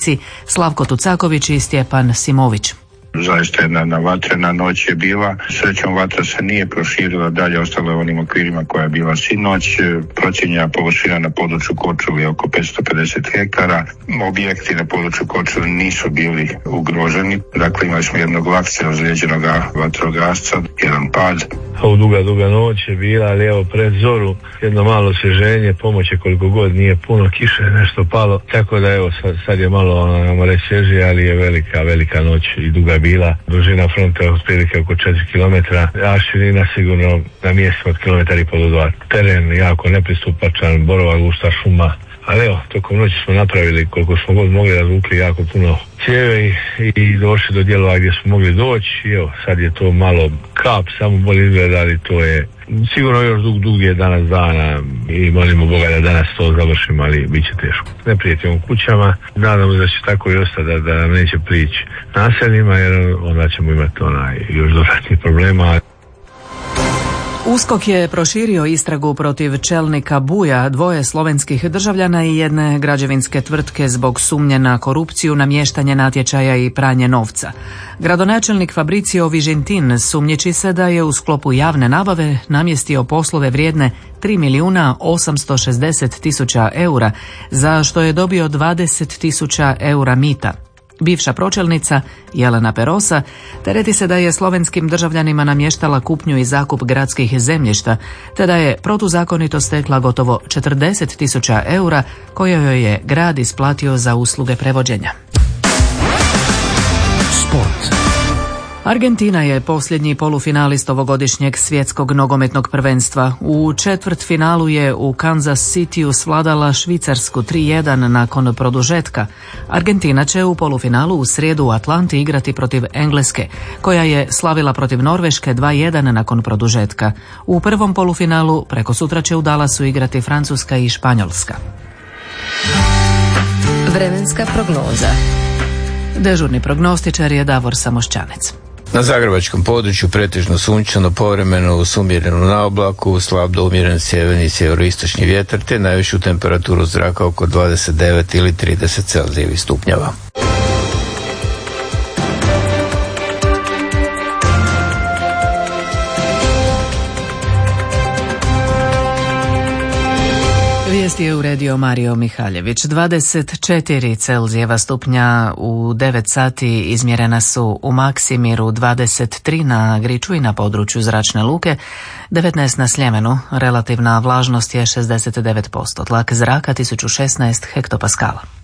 Slavko Tucaković i Stjepan Simović. Zaista jedna vatrena noć je bila. Srećom vatra se nije proširila dalje, ostala je u onim okvirima koja je bila sinoć. Procijenjena površina na području Korčule je oko 550 hektara. Objekti na području Korčule nisu bili ugroženi. Dakle, imali smo jednog lakše ozlijeđenog vatrogasca, jedan pad. Ovo duga noć je bila, ali evo pred zoru jedno malo sveženje, pomoće koliko god, nije puno kiše, nešto palo. Tako da evo sad je malo reći svježije, ali je velika noć i duga bila. Dužina fronta je otprilike oko 4 km, a širina sigurno na mjestima od kilometar i pol do 2. Teren jako nepristupačan, borova gusta šuma. Ali evo, tokom noći smo napravili koliko smo god mogli, razvukli jako puno cijeve i došli do dijelova gdje smo mogli doći. I evo, sad je to malo kap, samo bolje izgleda, ali to je sigurno još dug je danas dana i molimo Boga da danas to završimo, ali bit će teško. Ne prijetimo kućama, nadamo se da će tako i ostati, da nam neće prići naseljima, jer onda ćemo imati još dodatnih problema. USKOK je proširio istragu protiv čelnika Buja, 2 slovenskih državljana i jedne građevinske tvrtke zbog sumnje na korupciju, namještanje natječaja i pranje novca. Gradonačelnik Fabricio Vižintin sumnjiči se da je u sklopu javne nabave namjestio poslove vrijedne 3.860.000 eura, za što je dobio 20.000 eura mita. Bivša pročelnica Jelena Perosa tereti se da je slovenskim državljanima namještala kupnju i zakup gradskih zemljišta, te da je protuzakonito stekla gotovo 40.000 eura koje joj je grad isplatio za usluge prevođenja. Sport. Argentina je posljednji polufinalist ovogodišnjeg svjetskog nogometnog prvenstva. U četvrtfinalu je u Kansas Cityu svladala Švicarsku 3-1 nakon produžetka. Argentina će u polufinalu u srijedu u Atlanti igrati protiv Engleske, koja je slavila protiv Norveške 2-1 nakon produžetka. U prvom polufinalu prekosutra će u Dallasu igrati Francuska i Španjolska. Vremenska prognoza. Dežurni prognostičar je Davor Samošćanec. Na zagrebačkom području pretežno sunčano, povremeno uz umjerenu na oblaku, slab do umjeren sjeverni i sjeveroistočni vjetar, te najvišu temperaturu zraka oko 29 ili 30 Celzijevih stupnjeva. Vijesti je uredio Mario Mihaljević. 24 Celzijeva stupnja u 9 sati izmjerena su u Maksimiru, 23 na Griču i na području Zračne luke, 19 na Sljemenu, relativna vlažnost je 69%, tlak zraka 1016 hektopaskala.